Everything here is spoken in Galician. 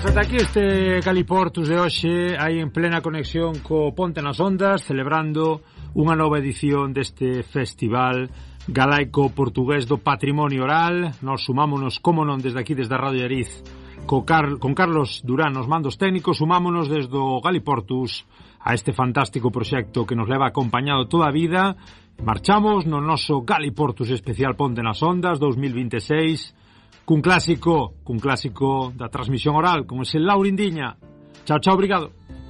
Pois ata aquí este Galiportus de hoxe, aí en plena conexión co Ponte nas Ondas, celebrando unha nova edición deste festival galaico portugués do patrimonio oral. Nos sumámonos, como non, desde aquí, desde a Radio Ariz, con Carlos Durán nos mandos técnicos. Sumámonos desde o Galiportus a este fantástico proxecto que nos leva acompañado toda a vida. Marchamos no noso Galiportus especial Ponte nas Ondas 2026 cun clásico da transmisión oral, con ese Laurindiña. Chao, chao, obrigado.